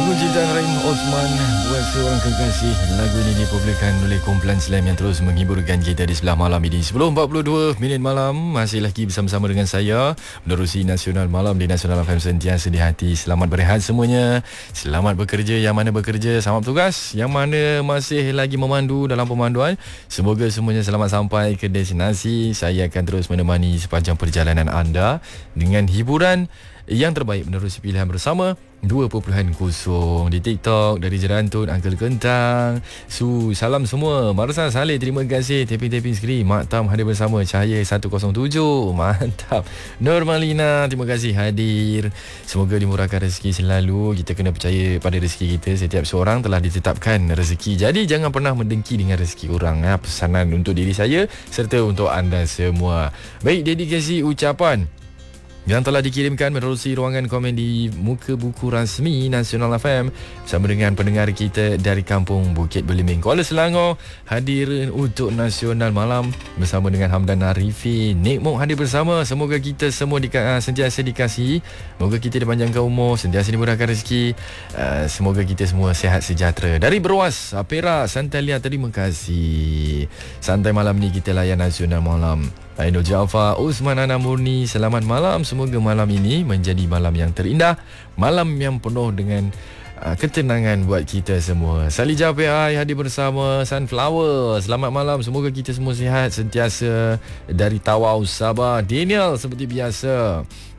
Lagu ciptaan Rahim Osman buat seorang kekasih. Lagu ini dipopularkan oleh kumpulan Slam yang terus menghiburkan kita di sebelah malam ini. 10.42 minit malam, masih lagi bersama-sama dengan saya menerusi Nasional Malam di Nasional FM sentiasa di hati. Selamat berehat semuanya. Selamat bekerja yang mana bekerja, selamat bertugas yang mana masih lagi memandu dalam pemanduan. Semoga semuanya selamat sampai ke destinasi. Saya akan terus menemani sepanjang perjalanan anda dengan hiburan yang terbaik menerusi pilihan bersama 2.0 di TikTok dari Jerantun, Uncle Kentang, salam semua. Marsa Saleh, terima kasih. Taping skrin Mak Tam hadir bersama. Cahaya 107, mantap. Normalina, terima kasih hadir. Semoga dimurahkan rezeki selalu. Kita kena percaya pada rezeki kita. Setiap seorang telah ditetapkan rezeki. Jadi jangan pernah mendengki dengan rezeki orang. Pesanan untuk diri saya serta untuk anda semua. Baik, dedikasi ucapan yang telah dikirimkan menerusi ruangan komen di muka buku rasmi Nasional FM bersama dengan pendengar kita dari Kampung Bukit Beliming, Kuala Selangor, hadir untuk Nasional Malam bersama dengan Hamdan Arifin. Nik Mok hadir bersama. Semoga kita semua sentiasa dikasihi, semoga kita dipanjangkan umur, sentiasa dimurahkan rezeki, semoga kita semua sihat sejahtera. Dari Beruas, Perak, Santalia, terima kasih. Santai malam ni kita layan Nasional Malam. Ainul Jaafar, Usman Ana Murni, selamat malam. Semoga malam ini menjadi malam yang terindah, malam yang penuh dengan ketenangan buat kita semua. Salija PI hadir bersama. Sunflower, selamat malam. Semoga kita semua sihat sentiasa. Dari Tawau, Sabah, Daniel seperti biasa.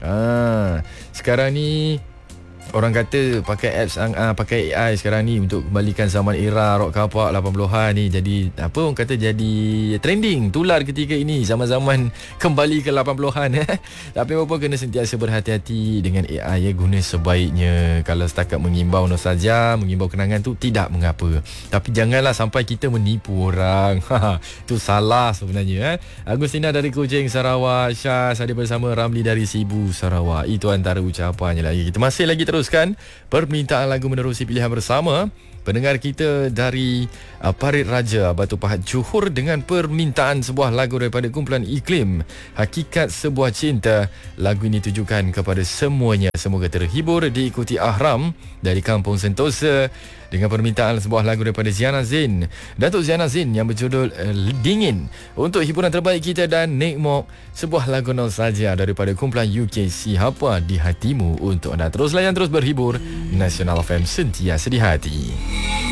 Sekarang ni orang kata pakai apps, pakai AI sekarang ni untuk kembalikan zaman era rock kapak 80-an ni. Jadi apa orang kata, jadi trending, tular ketika ini, zaman-zaman kembali ke 80-an. Tapi apa kena sentiasa berhati-hati dengan AI, guna sebaiknya. Kalau setakat mengimbau saja, mengimbau kenangan tu tidak mengapa. Tapi janganlah sampai kita menipu orang. Itu salah sebenarnya. Agustina dari Kuching, Sarawak. Syah hadir bersama. Ramli dari Sibu, Sarawak. Itu antara ucapannya lagi. Kita masih lagi teruskan permintaan lagu menerusi pilihan bersama pendengar kita dari Parit Raja, Batu Pahat, Johor, dengan permintaan sebuah lagu daripada kumpulan Iklim, Hakikat Sebuah Cinta. Lagu ini tujukan kepada semuanya. Semoga terhibur. Diikuti Ahram dari Kampung Sentosa dengan permintaan sebuah lagu daripada Ziana Zain, Datuk Ziana Zain, yang berjudul Dingin. Untuk hiburan terbaik kita dan Nik Mok, sebuah lagu nostalgia daripada kumpulan UKC, Apa di Hatimu untuk anda. Terus layan, terus berhibur. Nasional FM sentiasa di hati.